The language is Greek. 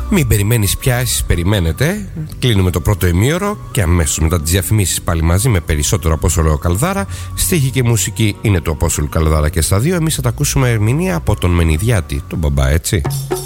Μην περιμένεις πια, εσείς περιμένετε. Κλείνουμε το πρώτο ημίωρο και αμέσως μετά τις διαφημίσεις πάλι μαζί με περισσότερο Απόστολο Καλδάρα. Στίχη και μουσική είναι του Απόστολου Καλδάρα και στα δύο. Εμείς θα τα ακούσουμε ερμηνεία από τον Μενιδιάτη, τον μπαμπά, έτσι.